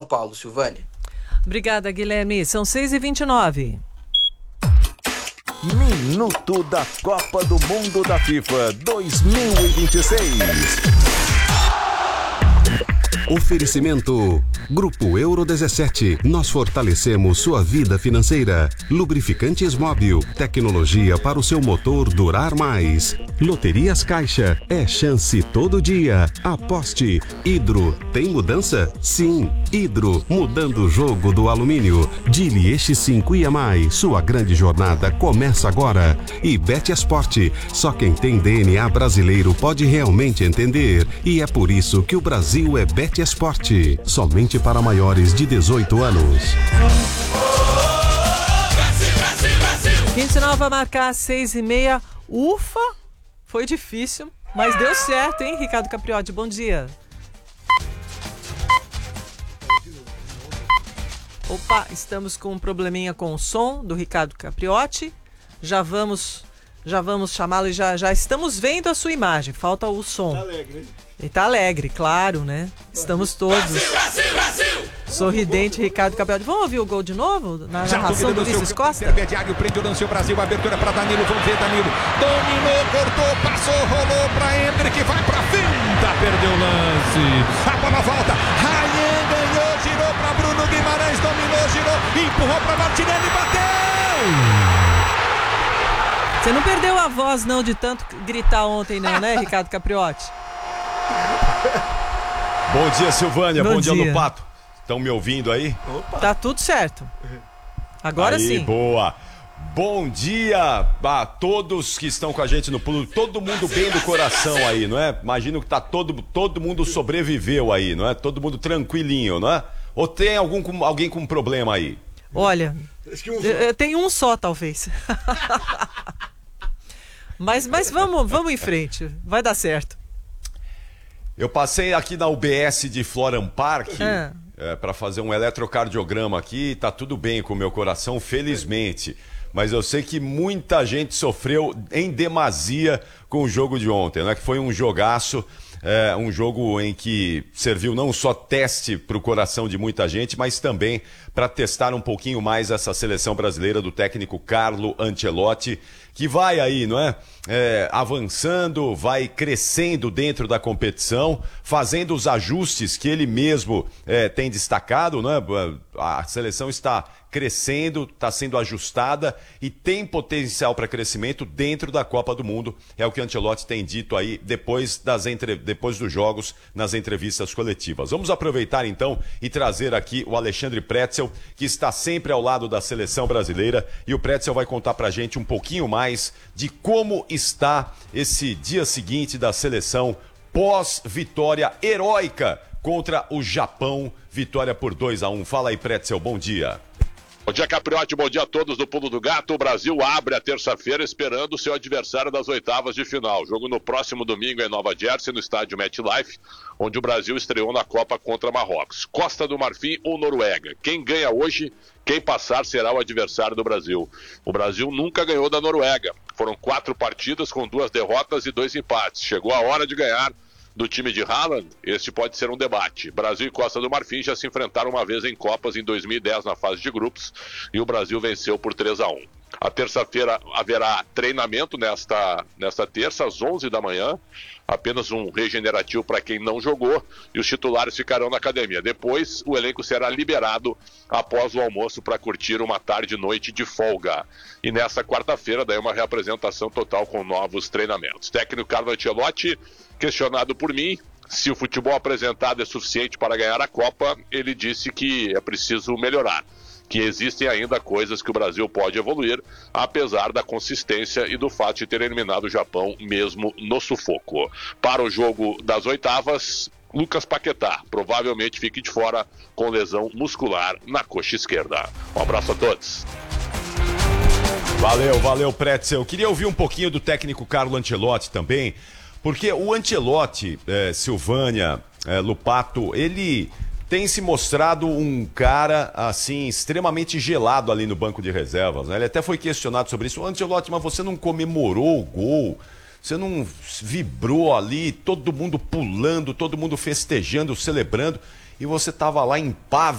Paulo, Silvânia. Obrigada, Guilherme. São 6h29. Minuto da Copa do Mundo da FIFA 2026. Oferecimento Grupo Euro 17. Nós fortalecemos sua vida financeira. Lubrificantes Móbil. Tecnologia para o seu motor durar mais. Loterias Caixa. É chance todo dia. Aposte. Hidro. Tem mudança? Sim. Hidro. Mudando o jogo do alumínio. Dili X5 IMI. Sua grande jornada começa agora. E Betesporte. Só quem tem DNA brasileiro pode realmente entender. E é por isso que o Brasil é Betesporte. Somente para maiores de 18 anos. 29 vai marcar 6h30. Ufa! Foi difícil, mas deu certo, hein, Ricardo Capriotti? Bom dia. Opa, estamos com um probleminha com o som do Ricardo Capriotti. Já vamos chamá-lo e já estamos vendo a sua imagem. Falta o som. Tá alegre, hein? Ele tá alegre, claro, né? Estamos todos. Brasil, Brasil! Sorridente, Ricardo Capriotti. Vamos ouvir o gol de novo? Na narração do Ulisses Costa? Intermediário, prende o lance, o Brasil, abertura para Danilo, vamos ver Danilo. Dominou, cortou, passou, rolou para Hendrick, vai para finta, perdeu o lance. A bola volta, Ryan ganhou, girou para Bruno Guimarães, dominou, girou, empurrou para Martinelli, bateu! Você não perdeu a voz, não, de tanto gritar ontem, não, né, Ricardo Capriotti? Bom dia, Silvânia. Bom dia, Lupato. Estão me ouvindo aí? Opa. Tá tudo certo. Agora aí, sim. Boa. Bom dia a todos que estão com a gente no pulo. Todo mundo bem do coração aí, não é? Imagino que tá todo mundo sobreviveu aí, não é? Todo mundo tranquilinho, não é? Ou tem alguém com problema aí? Olha, tem um só, talvez. mas vamos em frente. Vai dar certo. Eu passei aqui na UBS de Florham Park para fazer um eletrocardiograma aqui. Tá tudo bem com o meu coração, felizmente. Mas eu sei que muita gente sofreu em demasia com o jogo de ontem, né? Que foi um jogaço, um jogo em que serviu não só teste para o coração de muita gente, mas também para testar um pouquinho mais essa seleção brasileira do técnico Carlo Ancelotti, que vai aí, não é? Avançando, vai crescendo dentro da competição, fazendo os ajustes que ele mesmo tem destacado, não é? A seleção está crescendo, está sendo ajustada e tem potencial para crescimento dentro da Copa do Mundo. É o que Ancelotti tem dito aí depois dos jogos, nas entrevistas coletivas. Vamos aproveitar então e trazer aqui o Alexandre Pretzel, que está sempre ao lado da seleção brasileira, e o Pretzel vai contar pra gente um pouquinho mais de como está esse dia seguinte da seleção pós-vitória heróica contra o Japão, vitória por 2-1. Fala aí, Pretzel, bom dia. Bom dia, Capriotti, bom dia a todos do Pulo do Gato. O Brasil abre a terça-feira esperando o seu adversário das oitavas de final. Jogo no próximo domingo em Nova Jersey, no estádio MetLife, onde o Brasil estreou na Copa contra Marrocos. Costa do Marfim ou Noruega? Quem ganha hoje, quem passar será o adversário do Brasil. O Brasil nunca ganhou da Noruega. Foram 4 partidas com 2 derrotas e 2 empates. Chegou a hora de ganhar do time de Haaland. Este pode ser um debate. Brasil e Costa do Marfim já se enfrentaram uma vez em Copas em 2010 na fase de grupos e o Brasil venceu por 3-1. A terça-feira haverá treinamento nesta terça, às 11 da manhã. Apenas um regenerativo para quem não jogou e os titulares ficarão na academia. Depois, o elenco será liberado após o almoço para curtir uma tarde e noite de folga. E nessa quarta-feira, daí uma reapresentação total com novos treinamentos. Técnico Carlo Ancelotti, questionado por mim se o futebol apresentado é suficiente para ganhar a Copa, ele disse que é preciso melhorar, que existem ainda coisas que o Brasil pode evoluir, apesar da consistência e do fato de ter eliminado o Japão mesmo no sufoco. Para o jogo das oitavas, Lucas Paquetá provavelmente fique de fora com lesão muscular na coxa esquerda. Um abraço a todos. Valeu, Pretzel. Eu queria ouvir um pouquinho do técnico Carlo Ancelotti também, porque o Ancelotti, Silvânia, Lupato, ele tem se mostrado um cara, assim, extremamente gelado ali no banco de reservas, né? Ele até foi questionado sobre isso. Ancelotti, mas você não comemorou o gol? Você não vibrou ali, todo mundo pulando, todo mundo festejando, celebrando, e você estava lá impávido